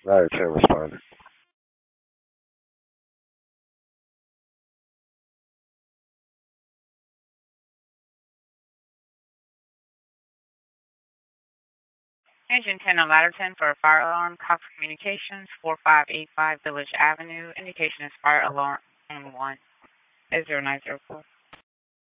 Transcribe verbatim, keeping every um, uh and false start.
Ladder ten responded. Engine ten on ladder ten for a fire alarm. Cox Communications, four five eight five Village Avenue. Indication is fire alarm on one. eight zero nine zero four.